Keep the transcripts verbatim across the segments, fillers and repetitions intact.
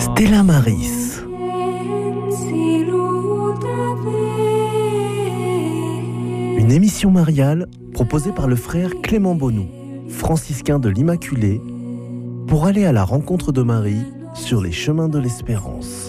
Stella Maris. Une émission mariale proposée par le frère Clément Bonou, franciscain de l'Immaculée, pour aller à la rencontre de Marie sur les chemins de l'espérance.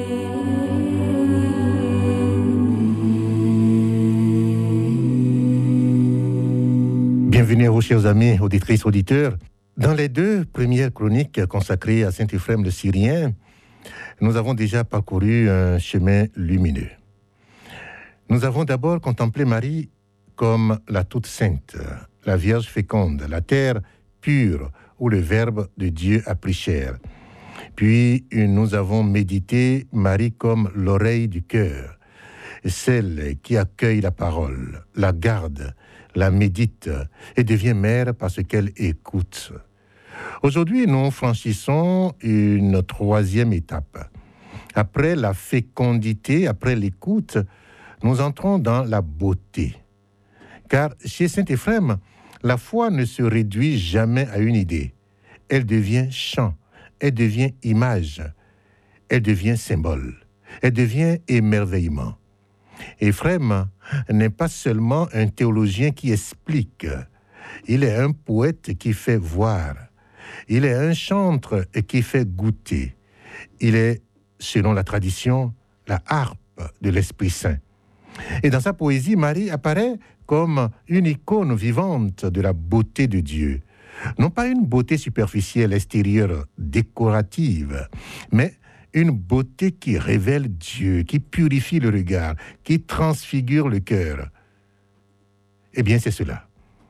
Bienvenue à vous, chers amis, auditrices, auditeurs. Dans les deux premières chroniques consacrées à saint Éphrem le Syrien, nous avons déjà parcouru un chemin lumineux. Nous avons d'abord contemplé Marie comme la toute sainte, la Vierge féconde, la terre pure où le Verbe de Dieu a pris chair. Puis nous avons médité Marie comme l'oreille du cœur, celle qui accueille la parole, la garde, la médite et devient mère parce qu'elle écoute. Aujourd'hui, nous franchissons une troisième étape. Après la fécondité, après l'écoute, nous entrons dans la beauté. Car chez saint Éphrem, la foi ne se réduit jamais à une idée. Elle devient chant, elle devient image, elle devient symbole, elle devient émerveillement. Éphrem n'est pas seulement un théologien qui explique, il est un poète qui fait voir, il est un chantre qui fait goûter, il est, selon la tradition, la harpe de l'Esprit Saint. Et dans sa poésie, Marie apparaît comme une icône vivante de la beauté de Dieu. Non pas une beauté superficielle, extérieure, décorative, mais une beauté qui révèle Dieu, qui purifie le regard, qui transfigure le cœur. Eh bien, c'est cela.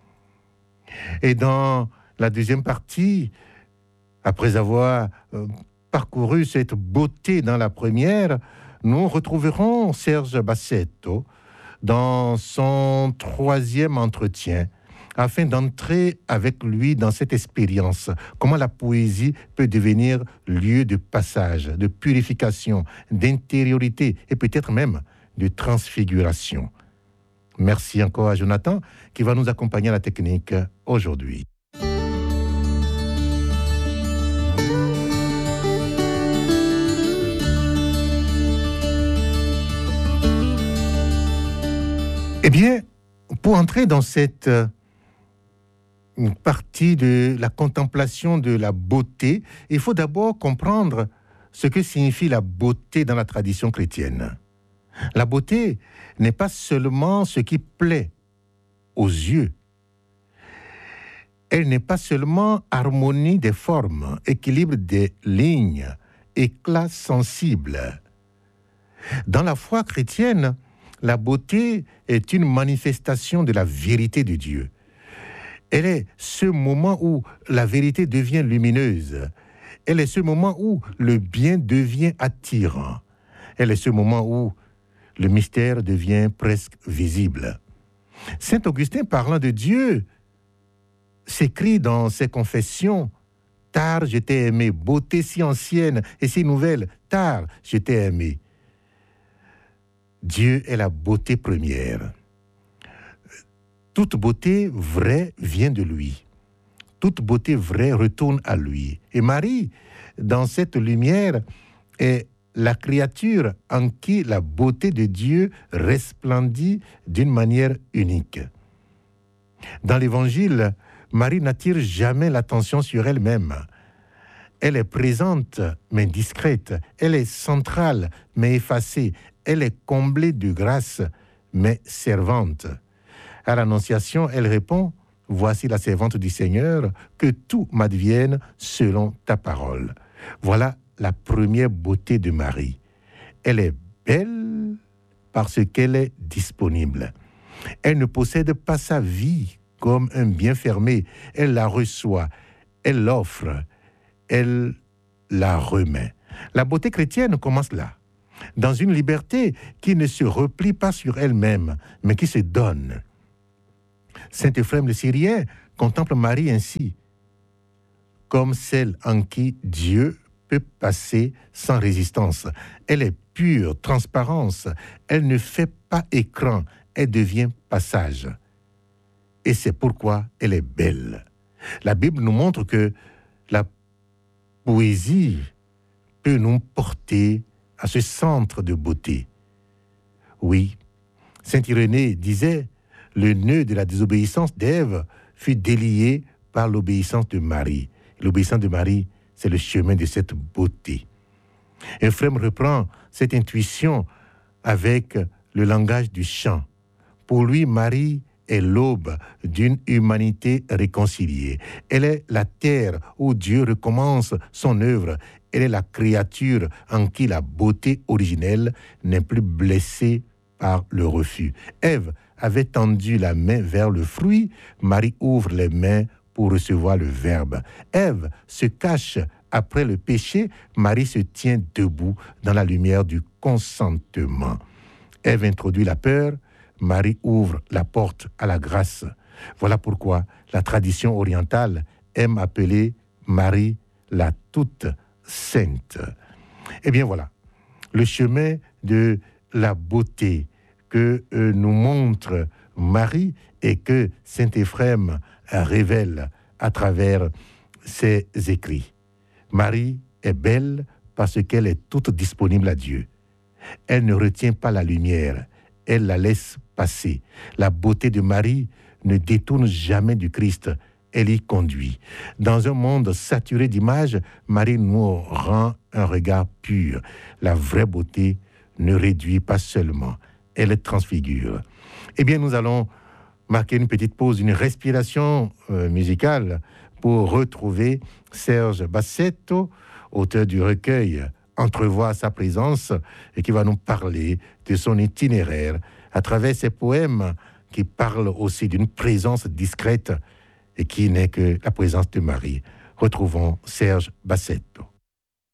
Et dans la deuxième partie, après avoir euh, parcouru cette beauté dans la première, nous retrouverons Serge Bassetto dans son troisième entretien, afin d'entrer avec lui dans cette expérience, comment la poésie peut devenir lieu de passage, de purification, d'intériorité et peut-être même de transfiguration. Merci encore à Jonathan qui va nous accompagner à la technique aujourd'hui. Eh bien, pour entrer dans cette une partie de la contemplation de la beauté, il faut d'abord comprendre ce que signifie la beauté dans la tradition chrétienne. La beauté n'est pas seulement ce qui plaît aux yeux. Elle n'est pas seulement harmonie des formes, équilibre des lignes, éclat sensible. Dans la foi chrétienne, la beauté est une manifestation de la vérité de Dieu. Elle est ce moment où la vérité devient lumineuse. Elle est ce moment où le bien devient attirant. Elle est ce moment où le mystère devient presque visible. Saint Augustin, parlant de Dieu, s'écrit dans ses confessions « Tard je t'ai aimé, beauté si ancienne et si nouvelle, tard je t'ai aimé ». Dieu est la beauté première. Toute beauté vraie vient de lui. Toute beauté vraie retourne à lui. Et Marie, dans cette lumière, est la créature en qui la beauté de Dieu resplendit d'une manière unique. Dans l'Évangile, Marie n'attire jamais l'attention sur elle-même. Elle est présente, mais discrète. Elle est centrale, mais effacée. Elle est comblée de grâce, mais servante. À l'Annonciation, elle répond « Voici la servante du Seigneur, que tout m'advienne selon ta parole. » Voilà la première beauté de Marie. Elle est belle parce qu'elle est disponible. Elle ne possède pas sa vie comme un bien fermé. Elle la reçoit, elle l'offre, elle la remet. La beauté chrétienne commence là, dans une liberté qui ne se replie pas sur elle-même, mais qui se donne. Saint Éphrem le Syrien contemple Marie ainsi, comme celle en qui Dieu peut passer sans résistance. Elle est pure, transparence, elle ne fait pas écran, elle devient passage. Et c'est pourquoi elle est belle. La Bible nous montre que la poésie peut nous porter à ce centre de beauté. Oui, saint Irénée disait, le nœud de la désobéissance d'Ève fut délié par l'obéissance de Marie. L'obéissance de Marie, c'est le chemin de cette beauté. Ephrem reprend cette intuition avec le langage du chant. Pour lui, Marie est l'aube d'une humanité réconciliée. Elle est la terre où Dieu recommence son œuvre. Elle est la créature en qui la beauté originelle n'est plus blessée par le refus. Ève avait tendu la main vers le fruit, Marie ouvre les mains pour recevoir le Verbe. Ève se cache après le péché, Marie se tient debout dans la lumière du consentement. Ève introduit la peur, Marie ouvre la porte à la grâce. Voilà pourquoi la tradition orientale aime appeler Marie la toute sainte. Eh bien voilà, le chemin de la beauté que euh, nous montre Marie et que saint Ephrem révèle à travers ses écrits. Marie est belle parce qu'elle est toute disponible à Dieu. Elle ne retient pas la lumière, elle la laisse passer. La beauté de Marie ne détourne jamais du Christ, elle y conduit. Dans un monde saturé d'images, Marie nous rend un regard pur. La vraie beauté ne réduit pas seulement, elle transfigure. Eh bien, nous allons marquer une petite pause, une respiration euh, musicale pour retrouver Serge Bassetto, auteur du recueil Entrevoir sa présence, et qui va nous parler de son itinéraire à travers ses poèmes qui parlent aussi d'une présence discrète et qui n'est que la présence de Marie. Retrouvons Serge Bassetto.